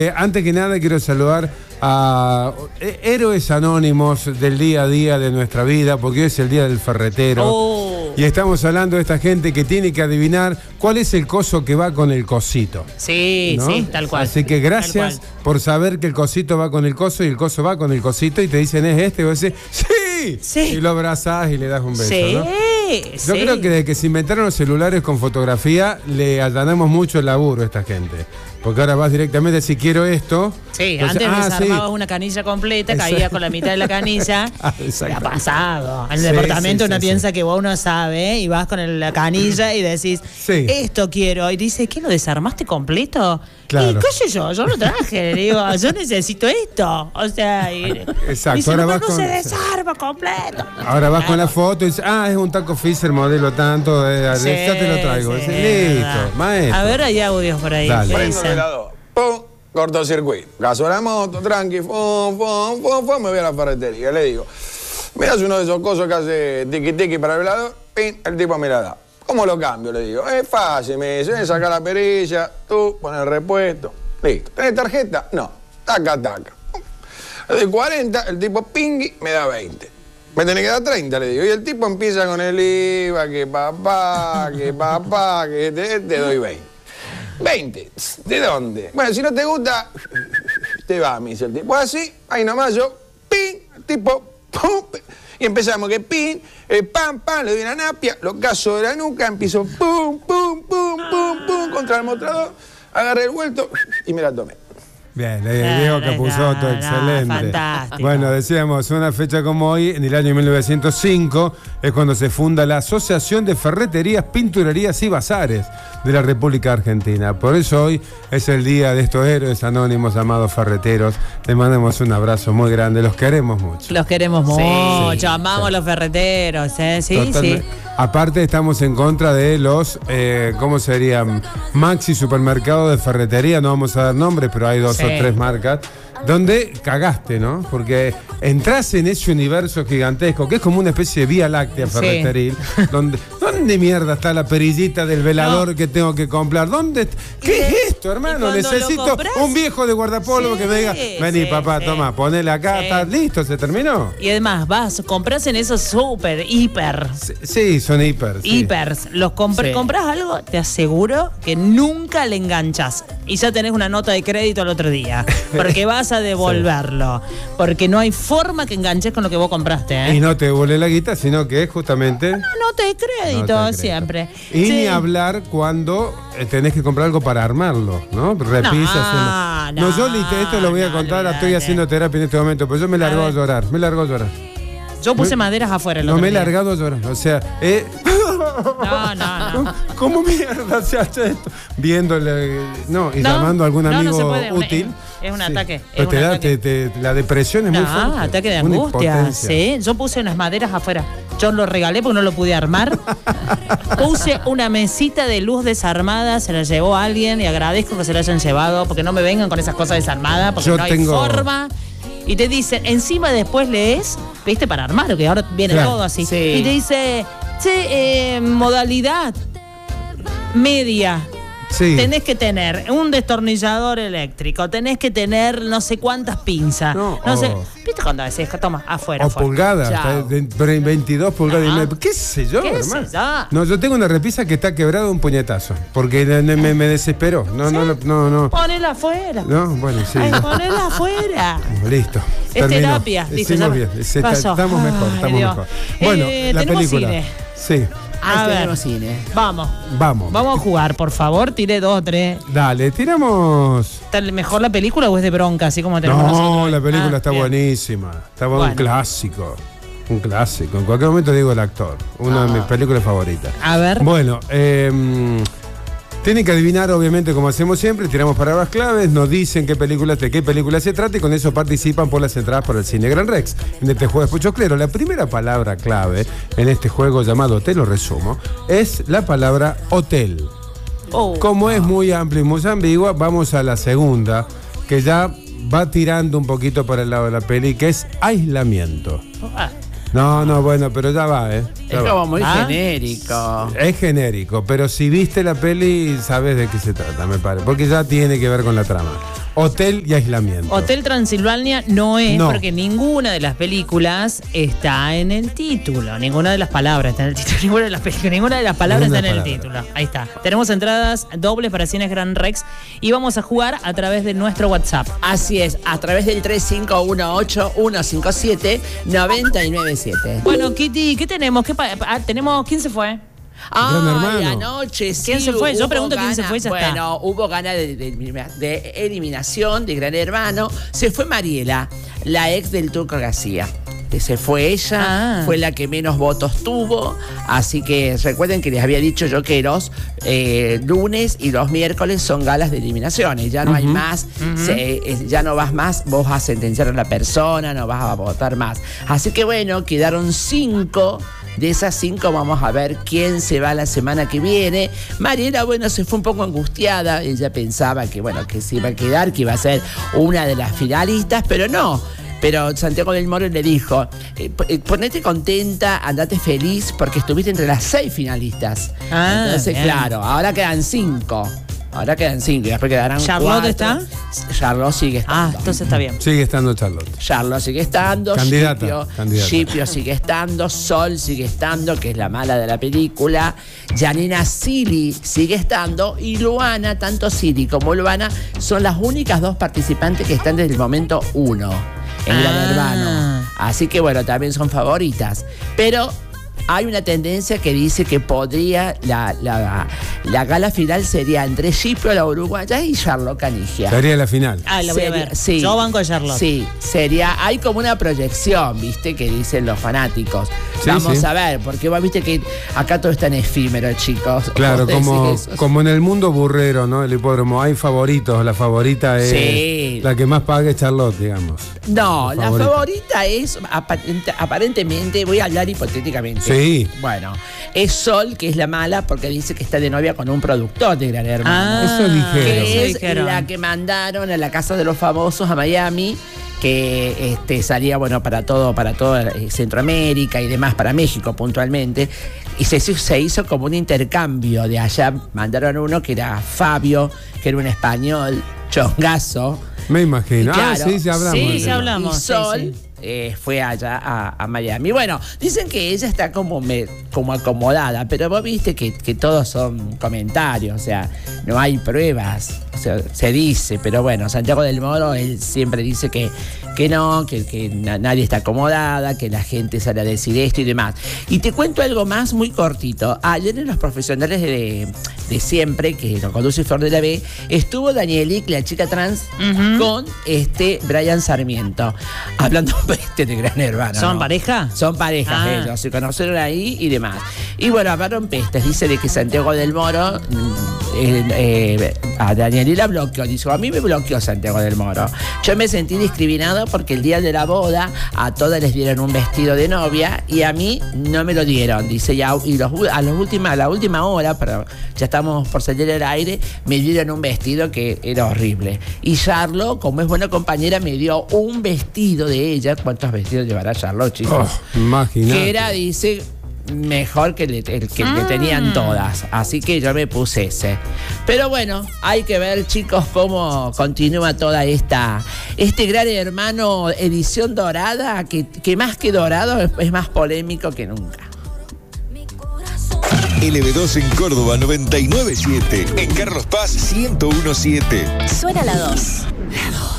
Antes que nada quiero saludar a héroes anónimos del día a día de nuestra vida, porque hoy es el día del ferretero. Y estamos hablando de esta gente que tiene que adivinar cuál es el coso que va con el cosito. Sí, ¿no? Sí, tal cual. Así que gracias por saber que el cosito va con el coso y el coso va con el cosito y te dicen, ¿es este? Y vos decís, ¡sí! Sí. Y lo abrazás y le das un beso, sí, ¿no? Sí. Yo creo que desde que se inventaron los celulares con fotografía le allanamos mucho el laburo a esta gente. Porque ahora vas directamente, si quiero esto. Sí, entonces, antes desarmabas una canilla completa, caía con la mitad de la canilla. ¿Qué ha pasado? En el departamento uno piensa que vos no sabe y vas con la canilla y decís, esto quiero. Y dice, ¿qué lo desarmaste completo? Claro. Y qué sé yo lo traje. Digo, yo necesito esto. O sea, exacto. Dice, ahora no, vas no con, se desarma completo. Ahora vas con la foto y dices, es un taco Fisher modelo tanto, ya te lo traigo. Sí, listo, maestro. A ver, hay audios por ahí. ¡Pum! Cortocircuito. Gaso la moto, tranqui, me voy a la ferretería. Le digo, ¿me das uno de esos cosos que hace tiki-tiki para el velador? ¡Pin! El tipo me la da. ¿Cómo lo cambio? Le digo, es fácil, me dice, saca la perilla, tú pones el repuesto. Listo. ¿Tenés tarjeta? No. Taca. Le doy 40, el tipo pingui, me da 20. Me tenés que dar 30, le digo. Y el tipo empieza con el IVA, que papá, que te doy 20. 20, ¿de dónde? Bueno, si no te gusta, te va, me dice el tipo. Así, ahí nomás yo, pin, el tipo, pum, y empezamos que pin, pam, le doy una napia, lo caso de la nuca, empiezo pum, contra el mostrador, agarré el vuelto y me la tomé. Bien, Diego Capusotto, excelente. Fantástico. Bueno, decíamos, una fecha como hoy, en el año 1905, es cuando se funda la Asociación de Ferreterías, Pinturerías y Bazares de la República Argentina. Por eso hoy es el día de estos héroes anónimos llamados ferreteros. Les mandamos un abrazo muy grande, los queremos mucho. Los queremos mucho, amamos a los ferreteros, sí. Aparte estamos en contra de los, ¿cómo serían? Maxi supermercados de ferretería, no vamos a dar nombres, pero hay dos o tres marcas, donde cagaste, ¿no? Porque entras en ese universo gigantesco, que es como una especie de vía láctea ferreteril, ¿dónde mierda está la perillita del velador que tengo que comprar? ¿Qué es esto, hermano? Necesito un viejo de guardapolvo que me diga, vení papá, toma, ponele acá, está listo, se terminó. Y además, compras en esos super, hiper. Sí, son hiper. Hipers. Los compras algo, te aseguro que nunca le enganchas. Y ya tenés una nota de crédito al otro día. Porque vas a devolverlo. Porque no hay forma que enganches con lo que vos compraste, ¿eh? Y no te devuelve la guita, sino que es justamente... Nota de crédito, siempre. Y ni hablar cuando tenés que comprar algo para armarlo, ¿no? Repisas. Yo esto lo voy a contar, estoy haciendo terapia en este momento, pero yo me largo a llorar. Yo puse maderas afuera el otro día. No me he largado a llorar, o sea... No. ¿Cómo mierda se hace esto? Viéndole, llamando a algún amigo útil. Es un ataque. La depresión es muy fuerte. Ataque de angustia. Sí. Yo puse unas maderas afuera. Yo lo regalé porque no lo pude armar. Puse una mesita de luz desarmada, se la llevó alguien y agradezco que se la hayan llevado porque no me vengan con esas cosas desarmadas porque no hay forma. Y te dicen, encima después lees, viste, para armar, que ahora viene todo así. Sí. Y te dice, modalidad media. Sí. Tenés que tener un destornillador eléctrico, tenés que tener no sé cuántas pinzas. No sé. ¿Viste cuando decís, toma, afuera? Pulgadas, 22 pulgadas y medio. ¿Qué sé yo, hermano? No, yo tengo una repisa que está quebrada de un puñetazo. Porque me desesperó. No. Ponela afuera. No, bueno, sí. Ponela afuera. Listo. Es terapia. Listo, bien. Estamos mejor. Bueno, la película. Cine. Sí. A ver, cine. Vamos a jugar, por favor, tire 2 o 3. Dale, tiramos. ¿Está mejor la película o es de bronca, así como tenemos nosotros? No, la película está buenísima. Está un clásico. Un clásico. En cualquier momento digo el actor. Una de mis películas favoritas. A ver. Bueno, tienen que adivinar, obviamente, como hacemos siempre, tiramos palabras claves, nos dicen de qué película se trata y con eso participan por las entradas para el Cine Gran Rex. En este juego de Puchoclero, la primera palabra clave en este juego llamado Te lo resumo, es la palabra hotel. Como es muy amplia y muy ambigua, vamos a la segunda, que ya va tirando un poquito para el lado de la peli, que es aislamiento. No, bueno, pero ya va, ¿eh? Es como muy genérico. Es genérico, pero si viste la peli, sabes de qué se trata, me parece. Porque ya tiene que ver con la trama. Hotel y aislamiento. Hotel Transilvania no es, porque ninguna de las películas está en el título. Ninguna de las palabras está en el título. Ninguna de las películas, ninguna de las palabras está en el título. Ahí está. Tenemos entradas dobles para Cines Gran Rex y vamos a jugar a través de nuestro WhatsApp. Así es, a través del 3518-157-997. Bueno, Kitty, ¿qué tenemos? Tenemos, ¿quién se fue? Anoche sí. ¿Quién se fue? Yo pregunto quién se fue y ya está. Bueno, hubo ganas de eliminación de Gran Hermano. Se fue Mariela, la ex del Turco García. Se fue ella, fue la que menos votos tuvo. Así que recuerden que les había dicho yo que los lunes y los miércoles son galas de eliminaciones. Ya no hay más, ya no vas más, vos vas a sentenciar a la persona, no vas a votar más. Así que bueno, quedaron 5. De esas 5 vamos a ver quién se va la semana que viene. Mariela, bueno, se fue un poco angustiada. Ella pensaba que, bueno, que se iba a quedar, que iba a ser una de las finalistas, pero no. Pero Santiago del Moro le dijo, ponete contenta, andate feliz, porque estuviste entre las 6 finalistas. Entonces, bien. Claro, ahora quedan 5. Ahora quedan 5 y después quedarán 4. ¿Charlotte está? Charlotte sigue estando. Entonces está bien. Sigue estando Charlotte. Charlotte sigue estando. Candidata. Scipio sigue estando. Sol sigue estando, que es la mala de la película. Janina Silly sigue estando. Y Luana, tanto Silly como Luana, son las únicas 2 participantes que están desde el momento 1 en Gran Hermano. Así que bueno, también son favoritas. Pero hay una tendencia que dice que podría, la gala final sería entre Scipio, la uruguaya, y Charlotte Canigia. Sería la final. La voy a ver. Sí. Yo banco a Charlotte. Sí, sería, hay como una proyección, ¿viste? Que dicen los fanáticos. Sí, vamos a ver, porque vos viste que acá todo es tan efímero, chicos. Claro, como en el mundo burrero, ¿no? El hipódromo, hay favoritos. La favorita es la que más pague Charlotte, digamos. No, la favorita es, aparentemente, voy a hablar hipotéticamente. Sí. Bueno, es Sol, que es la mala, porque dice que está de novia con un productor de Gran Hermano. Eso dijeron. Que es la que mandaron a la casa de los famosos a Miami, que salía, bueno, para todo Centroamérica y demás, para México puntualmente. Y se hizo como un intercambio de allá. Mandaron uno que era Fabio, que era un español chongazo. Me imagino. Claro, sí, ya hablamos. Sí, ya hablamos. Y Sol fue allá a Miami. Bueno, dicen que ella está como acomodada, pero vos viste que todos son comentarios, o sea, no hay pruebas, o sea, se dice, pero bueno, Santiago del Moro, él siempre dice que no, que nadie está acomodada, que la gente sale a decir esto y demás. Y te cuento algo más muy cortito. Ayer en los profesionales de siempre, que lo conduce Flor de la B, estuvo Danielic, la chica trans, con Brian Sarmiento, hablando de Gran Hermano. ¿Son pareja? Son parejas ellos, se conocieron ahí y demás. Y bueno, hablaron pestes, dice de que Santiago del Moro a Danielic la bloqueó, dice, a mí me bloqueó Santiago del Moro. Yo me sentí discriminado porque el día de la boda a todas les dieron un vestido de novia y a mí no me lo dieron, dice, y a la última hora, pero ya estamos por salir al aire, me dieron un vestido que era horrible. Y Charlotte, como es buena compañera, me dio un vestido de ella. ¿Cuántos vestidos llevará Charlotte, chicos? Imagínate. Que era, dice, mejor que el que tenían todas. Así que yo me puse ese. Pero bueno, hay que ver, chicos, cómo continúa toda este Gran Hermano edición dorada, que más que dorado es más polémico que nunca. LB2 en Córdoba 99.7. En Carlos Paz 101.7. Suena la 2. La 2.